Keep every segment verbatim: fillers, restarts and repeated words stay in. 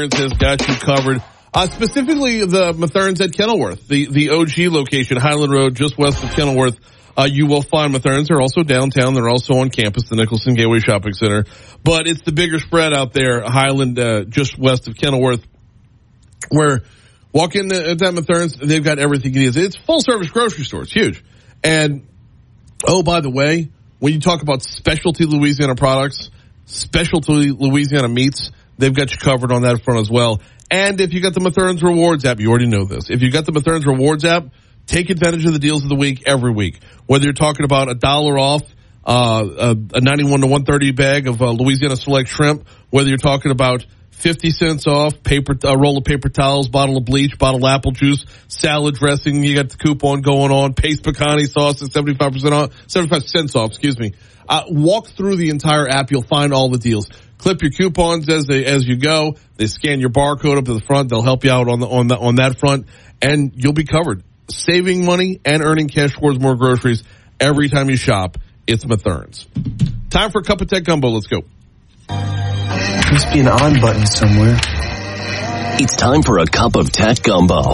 has got you covered. Uh, specifically the Matherns at Kenilworth, the, the O G location, Highland Road, just west of Kenilworth. Uh, you will find Matherns. They're also downtown. They're also on campus, the Nicholson Gateway Shopping Center. But it's the bigger spread out there, Highland, uh, just west of Kenilworth, where walk in at that Matherns, they've got everything it is. It's full service grocery store. It's huge. And, oh, by the way, when you talk about specialty Louisiana products, specialty Louisiana meats, they've got you covered on that front as well. And if you got the Matherns Rewards app, you already know this. If you got the Matherns Rewards app, take advantage of the deals of the week every week. Whether you're talking about a dollar off, uh, a, a ninety-one to one thirty bag of uh, Louisiana Select shrimp, whether you're talking about fifty cents off, paper, a roll of paper towels, bottle of bleach, bottle of apple juice, salad dressing, you got the coupon going on, paste pecani sauce is seventy-five percent off, seventy-five cents off, excuse me. Uh, walk through the entire app, you'll find all the deals. Clip your coupons as they, as you go. They scan your barcode up to the front. They'll help you out on the, on the, on that front, and you'll be covered. Saving money and earning cash towards more groceries every time you shop. It's Matherns. Time for a cup of tech gumbo. Let's go. There must be an on button somewhere. It's time for a cup of tech gumbo.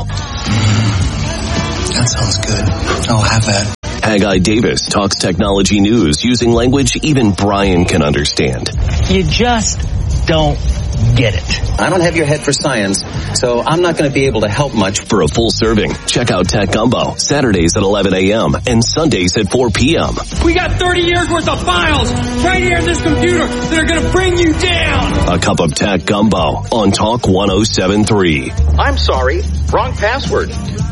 That sounds good. I'll have that. Haggai Davis talks technology news using language even Brian can understand. You just don't get it. I don't have your head for science, so I'm not going to be able to help much. For a full serving, check out Tech Gumbo, Saturdays at eleven a.m. and Sundays at four p.m. We got thirty years worth of files right here in this computer that are going to bring you down. A cup of Tech Gumbo on Talk one oh seven point three. I'm sorry, wrong password.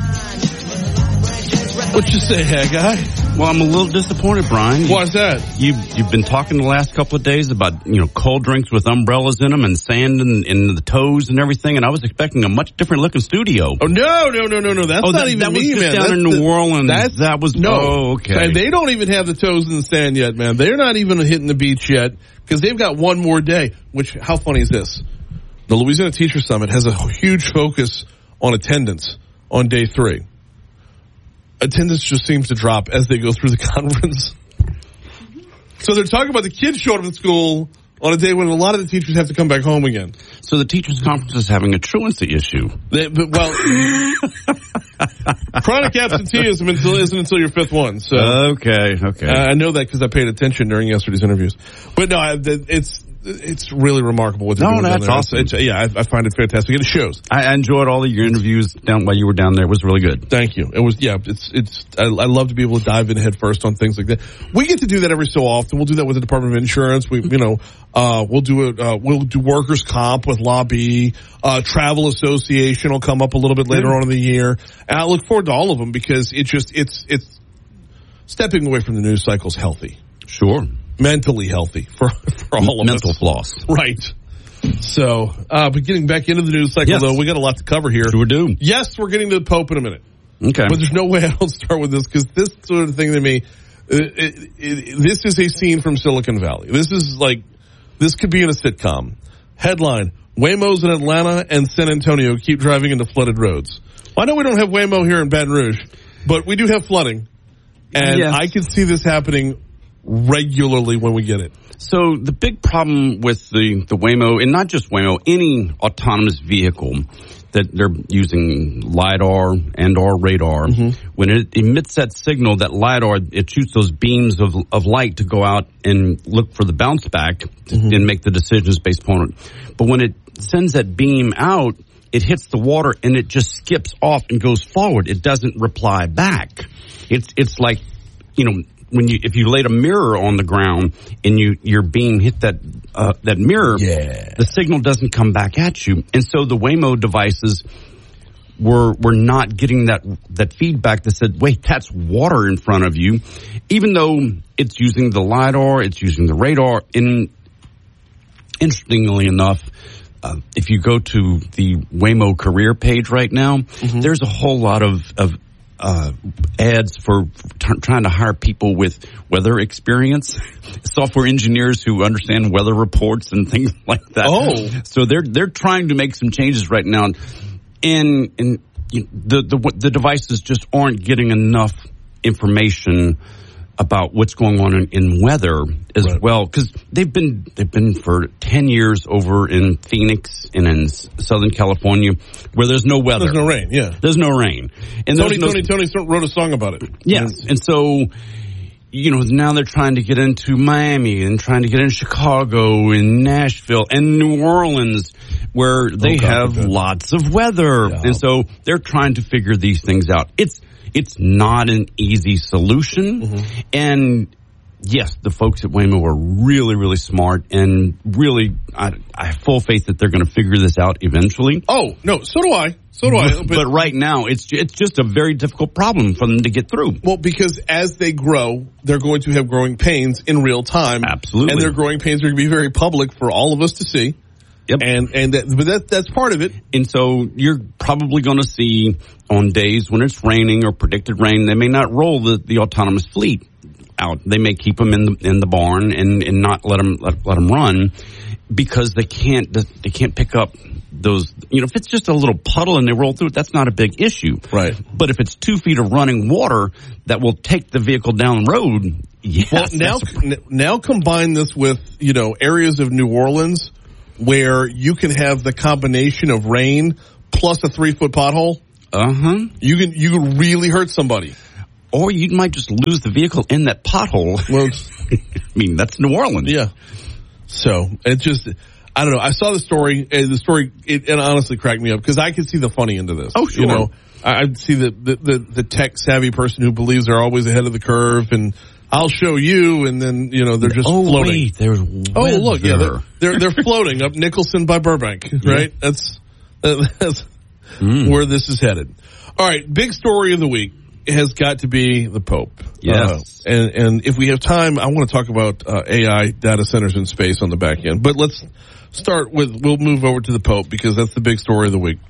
What you say, Haggai? Well, I'm a little disappointed, Brian. Why's that? You, you've been talking the last couple of days about, you know, cold drinks with umbrellas in them and sand in, in the toes and everything, and I was expecting a much different looking studio. Oh, no, no, no, no, no. That's oh, not that, even that me, was just man. down that's in New the, Orleans. That's, that was, no. Oh, okay. And they don't even have the toes in the sand yet, man. They're not even hitting the beach yet because they've got one more day, which, how funny is this? The Louisiana Teacher Summit has a huge focus on attendance on day three. Attendance just seems to drop as they go through the conference. So they're talking about the kids showing up at school on a day when a lot of the teachers have to come back home again. So the teachers' conference is having a truancy issue. They, but, well, chronic absenteeism until, isn't until your fifth one. So okay, okay. Uh, I know that because I paid attention during yesterday's interviews. But no, I, it's it's really remarkable what they're no, doing. No, that's awesome. It's, it's, yeah, I, I find it fantastic. It shows. I enjoyed all of your interviews down while you were down there. It was really good. Thank you. It was, yeah, it's, it's, I, I love to be able to dive in head first on things like that. We get to do that every so often. We'll do that with the Department of Insurance. We, you know, uh, we'll do it, uh, we'll do workers' comp with Lobby. Uh, Travel Association will come up a little bit later on in the year. And I look forward to all of them because it just, it's, it's stepping away from the news cycle is healthy. Sure. Mentally healthy for, for all of Mental us. floss. Right. So, uh, but getting back into the news cycle, yes. though, we got a lot to cover here. Sure do. Yes, we're getting to the Pope in a minute. Okay. But there's no way I don't start with this because this sort of thing to me, it, it, it, this is a scene from Silicon Valley. This is like, this could be in a sitcom. Headline, Waymos in Atlanta and San Antonio keep driving into flooded roads. Well, I know we don't have Waymo here in Baton Rouge, but we do have flooding. And yes. I can see this happening regularly when we get it. So the big problem with the, the Waymo, and not just Waymo, any autonomous vehicle that they're using LiDAR and or radar, mm-hmm. when it emits that signal, that LiDAR, it shoots those beams of, of light to go out and look for the bounce back mm-hmm. and make the decisions based upon it. But when it sends that beam out, it hits the water and it just skips off and goes forward. It doesn't reply back. It's it's like, you know, when you if you laid a mirror on the ground and you your beam hit that uh, that mirror, yeah. the signal doesn't come back at you. And so the Waymo devices were were not getting that that feedback that said, wait, that's water in front of you, even though it's using the LiDAR, it's using the radar. And interestingly enough, uh, if you go to the Waymo career page right now, mm-hmm. there's a whole lot of, of uh, ads for t- trying to hire people with weather experience, software engineers who understand weather reports and things like that. Oh, so they're they're trying to make some changes right now, and and you know, the the the devices just aren't getting enough information about what's going on in, in weather as right. well, because they've been they've been for ten years over in Phoenix and in Southern California where there's no weather. There's no rain. Yeah, there's no rain. And Tony no, Tony Tony wrote a song about it. Yes, and so. You know, now they're trying to get into Miami and trying to get into Chicago and Nashville and New Orleans where they oh, God, have God. lots of weather. Yeah. And so they're trying to figure these things out. It's it's not an easy solution. Mm-hmm. And yes, the folks at Waymo are really, really smart and really, I, I have full faith that they're going to figure this out eventually. Oh, no, so do I. So do I. But, but right now, it's it's just a very difficult problem for them to get through. Well, because as they grow, they're going to have growing pains in real time. Absolutely. And their growing pains are going to be very public for all of us to see. Yep. And and that, but that that's part of it. And so you're probably going to see on days when it's raining or predicted rain, they may not roll the, the autonomous fleet out. They may keep them in the in the barn and, and not let them let, let them run because they can't they can't pick up those. You know, if it's just a little puddle and they roll through it, that's not a big issue. Right. But if it's two feet of running water that will take the vehicle down the road, yes. Well, now now combine this with you know areas of New Orleans where you can have the combination of rain plus a three foot pothole. Uh huh. You can you can really hurt somebody. Or you might just lose the vehicle in that pothole. Well, I mean, that's New Orleans. Yeah. So it just, I don't know. I saw the story, and the story, it, it honestly cracked me up because I could see the funny end of this. Oh, sure. You know, I, I see the, the, the, the tech savvy person who believes they're always ahead of the curve, and I'll show you, and then you know they're just oh, floating. Wait, there's oh, look, yeah, they're they're, they're floating up Nicholson by Burbank, right? Yeah. That's that's mm. where this is headed. All right, big story of the week has got to be the Pope. Yes. Uh, and, and if we have time, I want to talk about uh, A I data centers in space on the back end. But let's start with, we'll move over to the Pope because that's the big story of the week.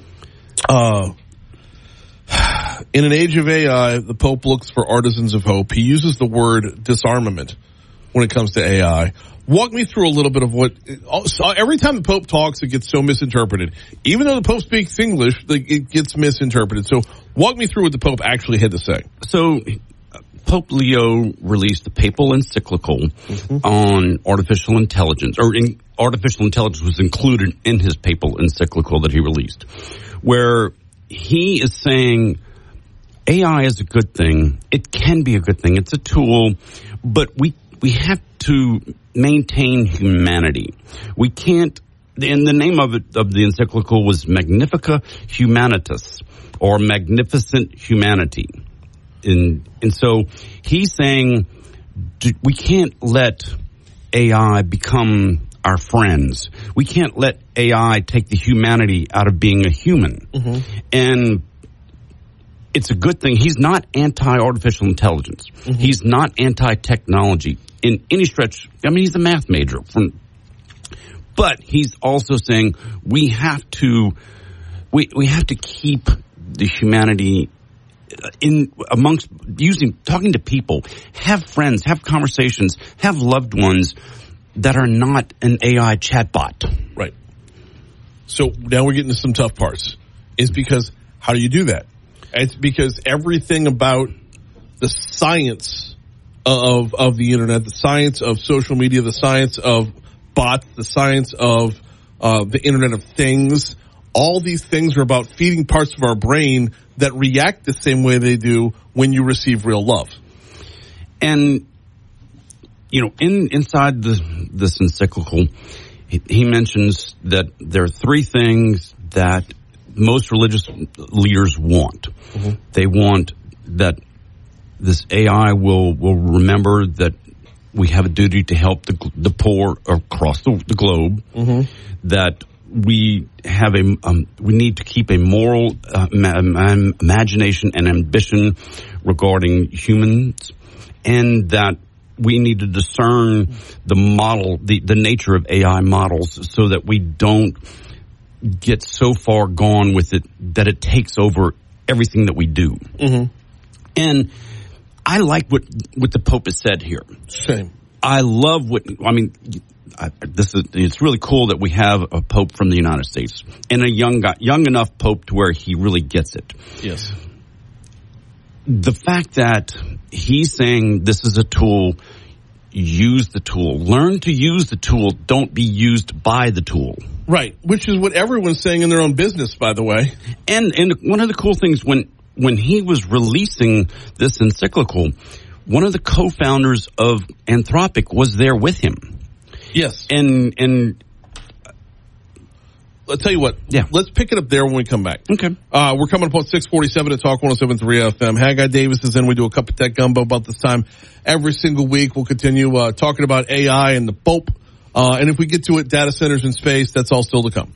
Uh, in an age of A I, the Pope looks for artisans of hope. He uses the word disarmament when it comes to A I. Walk me through a little bit of what, every time the Pope talks, it gets so misinterpreted. Even though the Pope speaks English, it gets misinterpreted. So walk me through what the Pope actually had to say. So Pope Leo released the papal encyclical mm-hmm. on artificial intelligence, or in, artificial intelligence was included in his papal encyclical that he released, where he is saying A I is a good thing. It can be a good thing. It's a tool, but we we have to maintain humanity. We can't, and the name of it, of the encyclical was Magnifica Humanitas, or Magnificent Humanity. And, and so he's saying we can't let A I become our friends. We can't let A I take the humanity out of being a human. Mm-hmm. And it's a good thing. He's not anti-artificial intelligence. Mm-hmm. He's not anti-technology in any stretch. I mean, he's a math major. From, but he's also saying we have to we we have to keep the humanity in amongst using talking to people, have friends, have conversations, have loved ones that are not an A I chatbot. Right. So now we're getting to some tough parts. Is because how do you do that? It's because everything about the science of of the internet, the science of social media, the science of bots, the science of uh, the Internet of Things, all these things are about feeding parts of our brain that react the same way they do when you receive real love. And, you know, in inside the, this encyclical, he, he mentions that there are three things that most religious leaders want. Mm-hmm. They want that this A I will, will remember that we have a duty to help the, the poor across the, the globe, mm-hmm. that we have a, um, we need to keep a moral uh, ma- ma- imagination and ambition regarding humans, and that we need to discern the model, the, the nature of A I models, so that we don't get so far gone with it that it takes over everything that we do. Mm-hmm. And I like what what the Pope has said here. Same. I love what I mean. I, this is it's really cool that we have a Pope from the United States and a young guy, young enough Pope to where he really gets it. Yes. the fact that he's saying this is a tool, use the tool. Learn to use the tool. Don't be used by the tool. Right, which is what everyone's saying in their own business, by the way. And and one of the cool things, when when he was releasing this encyclical, one of the co-founders of Anthropic was there with him. Yes. And and I'll tell you what. Yeah. Let's pick it up there when we come back. Okay. Uh, we're coming up on six forty-seven at Talk one oh seven point three F M. Haggai Davis is in. We do a cup of tech gumbo about this time every single week. We'll continue uh, talking about A I and the Pope. Uh, and if we get to it, data centers in space, that's all still to come.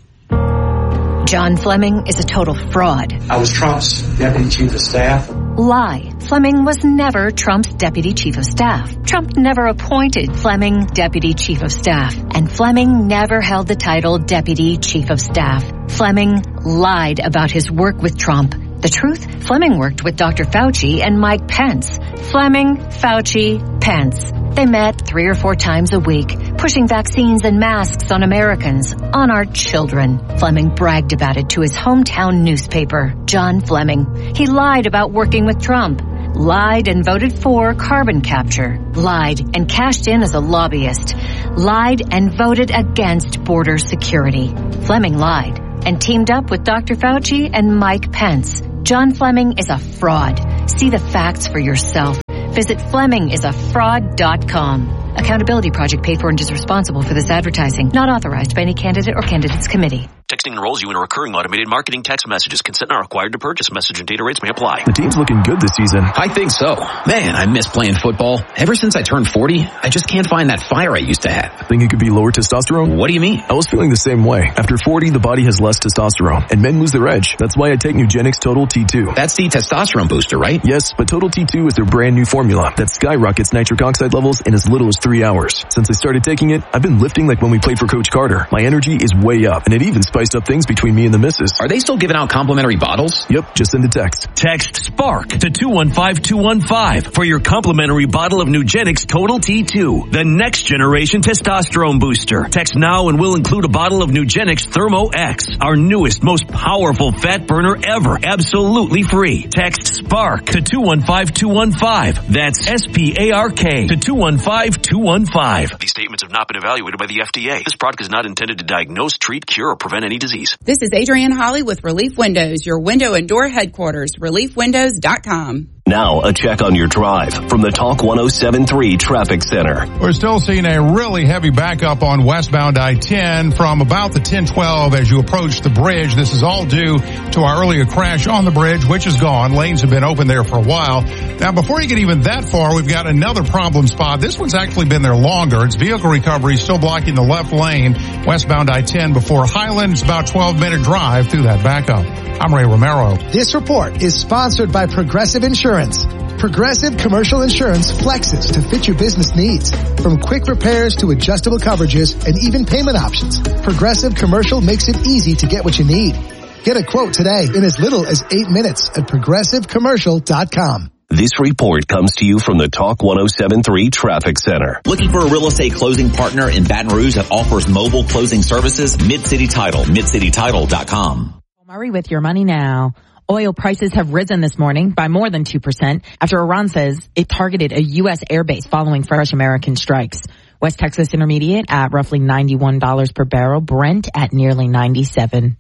John Fleming is a total fraud. I was Trump's deputy chief of staff. Lie. Fleming was never Trump's deputy chief of staff. Trump never appointed Fleming deputy chief of staff. And Fleming never held the title deputy chief of staff. Fleming lied about his work with Trump. The truth? Fleming worked with Doctor Fauci and Mike Pence. Fleming, Fauci, Pence. They met three or four times a week, pushing vaccines and masks on Americans, on our children. Fleming bragged about it to his hometown newspaper, John Fleming. He lied about working with Trump, lied and voted for carbon capture, lied and cashed in as a lobbyist, lied and voted against border security. Fleming lied and teamed up with Doctor Fauci and Mike Pence. John Fleming is a fraud. See the facts for yourself. Visit Fleming is a fraud dot com. Accountability Project paid for and is responsible for this advertising. Not authorized by any candidate or candidates committee. Texting enrolls you in a recurring automated marketing text messages. Consent not required to purchase. Message and data rates may apply. The team's looking good this season. I think so. Man, I miss playing football. Ever since I turned forty, I just can't find that fire I used to have. Think it could be lower testosterone? What do you mean? I was feeling the same way. After forty, the body has less testosterone, and men lose their edge. That's why I take Nugenix Total T two. That's the testosterone booster, right? Yes, but Total T two is their brand new formula that skyrockets nitric oxide levels in as little as three hours. Since I started taking it, I've been lifting like when we played for Coach Carter. My energy is way up, and it even spiced up things between me and the missus. Are they still giving out complimentary bottles? Yep, just send a text. Text SPARK to two one five two one five for your complimentary bottle of Nugenix Total T two, the next generation testosterone booster. Text now and we'll include a bottle of Nugenix Thermo X, our newest, most powerful fat burner ever, absolutely free. Text SPARK to two one five two one five. That's S P A R K to two one five two one five. These statements have not been evaluated by the F D A. This product is not intended to diagnose, treat, cure, or prevent any disease. This is Adrienne Holly with Relief Windows, your window and door headquarters, relief windows dot com. Now, a check on your drive from the Talk one oh seven point three Traffic Center. We're still seeing a really heavy backup on westbound I ten from about the ten twelve as you approach the bridge. This is all due to our earlier crash on the bridge, which is gone. Lanes have been open there for a while. Now, before you get even that far, we've got another problem spot. This one's actually been there longer. It's vehicle recovery still blocking the left lane, westbound I ten before Highland. It's about a twelve minute drive through that backup. I'm Ray Romero. This report is sponsored by Progressive Insurance. Progressive Commercial Insurance flexes to fit your business needs. From quick repairs to adjustable coverages and even payment options, Progressive Commercial makes it easy to get what you need. Get a quote today in as little as eight minutes at progressive commercial dot com. This report comes to you from the Talk one oh seven point three Traffic Center. Looking for a real estate closing partner in Baton Rouge that offers mobile closing services? Mid-City Title, mid city title dot com. Murray with your money now. Oil prices have risen this morning by more than two percent after Iran says it targeted a U S airbase following fresh American strikes. West Texas Intermediate at roughly ninety-one dollars per barrel, Brent at nearly ninety-seven.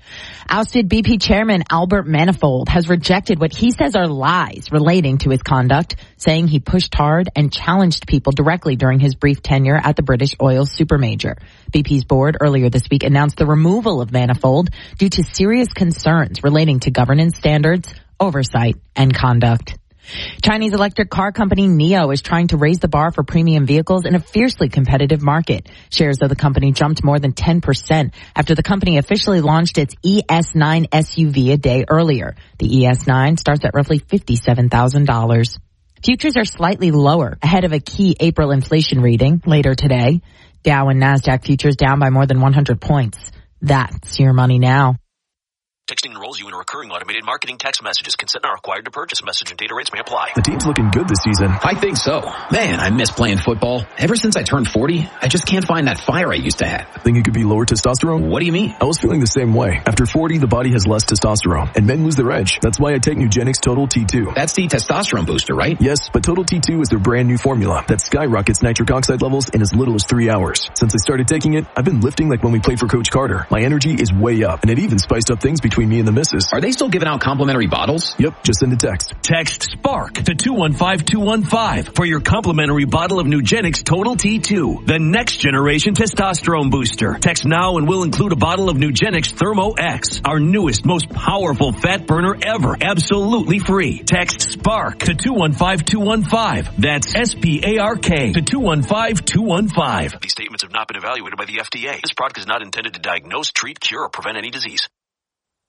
Ousted B P chairman Albert Manifold has rejected what he says are lies relating to his conduct, saying he pushed hard and challenged people directly during his brief tenure at the British oil supermajor. B P's board earlier this week announced the removal of Manifold due to serious concerns relating to governance standards, oversight, and conduct. Chinese electric car company NIO is trying to raise the bar for premium vehicles in a fiercely competitive market. Shares of the company jumped more than ten percent after the company officially launched its E S nine S U V a day earlier. The E S nine starts at roughly fifty-seven thousand dollars. Futures are slightly lower ahead of a key April inflation reading later today. Dow and NASDAQ futures down by more than one hundred points. That's your money now. Texting enrolls you in a recurring automated marketing text messages. Consent not required to purchase. Message and data rates may apply. The team's looking good this season. I think so. Man, I miss playing football. Ever since I turned forty, I just can't find that fire I used to have. Think it could be lower testosterone? What do you mean? I was feeling the same way. After forty, the body has less testosterone, and men lose their edge. That's why I take Nugenix Total T two. That's the testosterone booster, right? Yes, but Total T two is their brand new formula that skyrockets nitric oxide levels in as little as three hours. Since I started taking it, I've been lifting like when we played for Coach Carter. My energy is way up, and it even spiced up things between me and the missus. Are they still giving out complimentary bottles? Yep, just send a text. Text SPARK to two one five two one five for your complimentary bottle of Nugenix Total T two, the next generation testosterone booster. Text now and we'll include a bottle of Nugenix Thermo X, our newest, most powerful fat burner ever, absolutely free. Text SPARK to two one five two one five. That's S P A R K to two one five two one five. These statements have not been evaluated by the F D A. This product is not intended to diagnose, treat, cure, or prevent any disease.